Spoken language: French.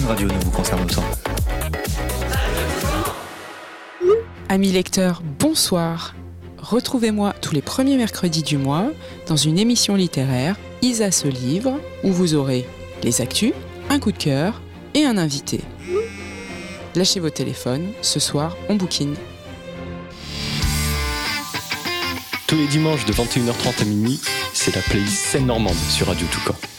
Radio ne vous concerne autant. Amis lecteurs, bonsoir. Retrouvez-moi tous les premiers mercredis du mois dans une émission littéraire Isa se livre où vous aurez les actus, un coup de cœur et un invité. Lâchez vos téléphones, ce soir on bouquine. Tous les dimanches de 21h30 à minuit, c'est la playlist Seine Normande sur Radio Toucan.